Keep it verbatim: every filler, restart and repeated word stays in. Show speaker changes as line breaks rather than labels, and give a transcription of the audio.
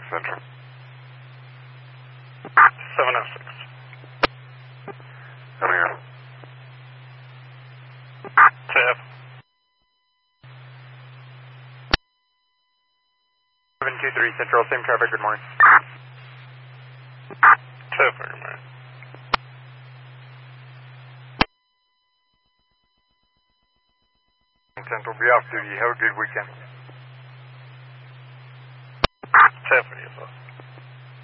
Central.
seven oh six.
Come here.
Tiff. seven two three Central, same traffic, good morning.
Tiff, good morning.
Central, be off duty. Have a good weekend.